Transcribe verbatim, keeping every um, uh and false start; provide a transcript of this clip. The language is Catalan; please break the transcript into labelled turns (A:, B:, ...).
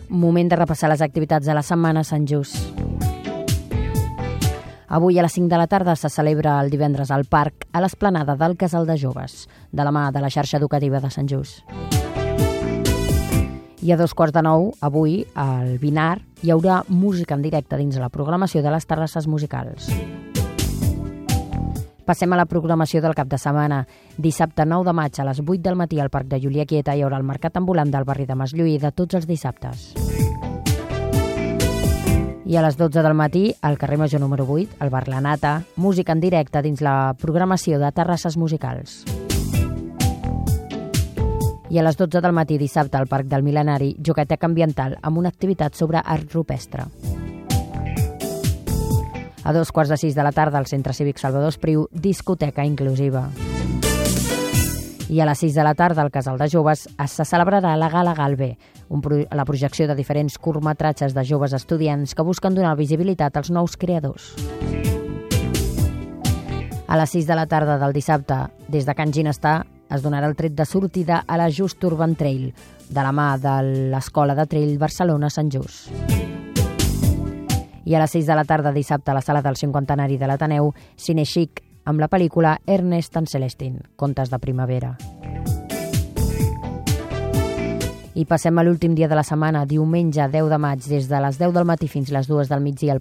A: Moment de repassar les activitats de la setmana a Sant Just. Avui a les cinc de la tarda se celebra el divendres al parc a l'esplanada del Casal de Joves, de la mà de la xarxa educativa de Sant Just. I a dos quarts de nou, avui, al Vinar, hi haurà música en directe dins la programació de les terrasses musicals. Passem a la programació del cap de setmana. Dissabte nou de maig a les vuit del matí al Parc de Júlia Quieta hi haurà el mercat ambulant del barri de Maslluí de tots els dissabtes. I a les dotze del matí, al carrer Major número vuit, al bar La Nata, música en directe dins la programació de terrasses musicals. I a les dotze del matí dissabte al Parc del Mil·lenari, jogueteca ambiental amb una activitat sobre art rupestre. A dos quarts de sis de la tarda al Centre Cívic Salvador Espriu, discoteca inclusiva. I a les sis de la tarda al Casal de Joves se celebrarà la Gala Galve, un pro la projecció de diferents curtmetratges de joves estudiants que busquen donar visibilitat als nous creadors. A les sis de la tarda del dissabte, des de Can Ginestar, es donarà el tret de sortida a la Just Urban Trail, de la mà de l'Escola de Trail Barcelona Sant Just. I a les sis de la tarda dissabte a la sala del cinquantenari de l'Ateneu, Cine Chic, amb la pel·lícula Ernest and Celestine, Contes de primavera. I passem a l'últim dia de la setmana, diumenge deu de maig, des de les deu del matí fins les dues del migdia al